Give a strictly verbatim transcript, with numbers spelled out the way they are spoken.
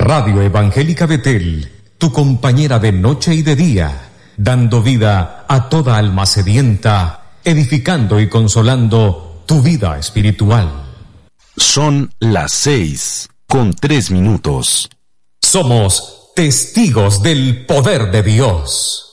Radio Evangélica Betel, tu compañera de noche y de día, dando vida a toda alma sedienta, edificando y consolando tu vida espiritual. Son las seis con tres minutos. Somos testigos del poder de Dios.